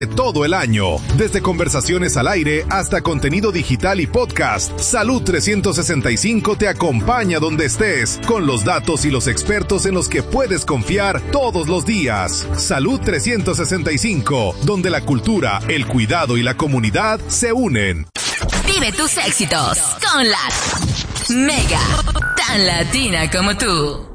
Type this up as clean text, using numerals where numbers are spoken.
todo el año, desde conversaciones al aire hasta contenido digital y podcast. Salud 365 te acompaña donde estés, con los datos y los expertos en los que puedes confiar todos los días. Salud 365, donde la cultura, el cuidado y la comunidad se unen. Vive tus éxitos con la Mega, tan latina como tú.